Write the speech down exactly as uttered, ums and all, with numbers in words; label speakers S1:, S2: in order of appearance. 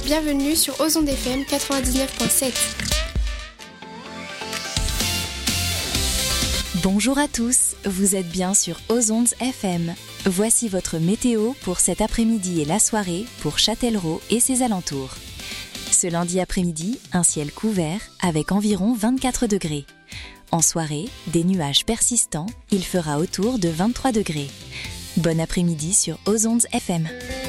S1: Bienvenue sur Ozondes F M quatre-vingt-dix-neuf virgule sept.
S2: Bonjour à tous, vous êtes bien sur Ozondes F M. Voici votre météo pour cet après-midi et la soirée pour Châtellerault et ses alentours. Ce lundi après-midi, un ciel couvert avec environ vingt-quatre degrés. En soirée, des nuages persistants, il fera autour de vingt-trois degrés. Bon après-midi sur Ozondes F M.